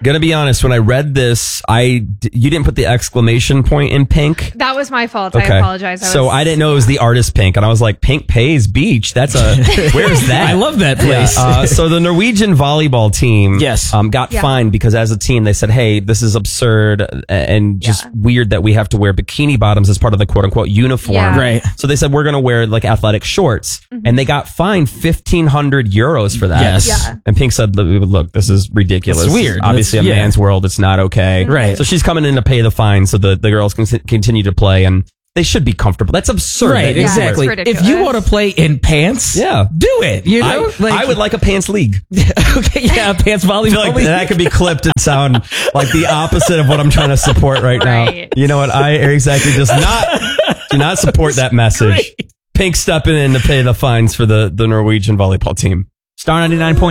Gonna be honest, when I read this, you didn't put the exclamation point in pink. That was my fault. Okay. I apologize. I didn't know it was the artist Pink, and I was like, Pink Pays Beach. That's where's that? I love that place. Yeah. So the Norwegian volleyball team, got fined because as a team they said, hey, this is absurd and just weird that we have to wear bikini bottoms as part of the quote unquote uniform. Yeah. Right. So they said we're going to wear like athletic shorts, and they got fined 1,500 euros for that. Yes. Yeah. And Pink said, look, this is ridiculous. It's weird. Obviously, a man's world, it's not okay. Right. So she's coming in to pay the fine so the girls can continue to play, and they should be comfortable. That's absurd. Right, exactly. Ridiculous. If you want to play in pants, do it. You know, I would like a pants league. Okay, yeah, pants volleyball. I feel like that could be clipped and sound like the opposite of what I'm trying to support right now. You know what? I exactly do not support that message. Pink stepping in to pay the fines for the Norwegian volleyball team. Star 99.9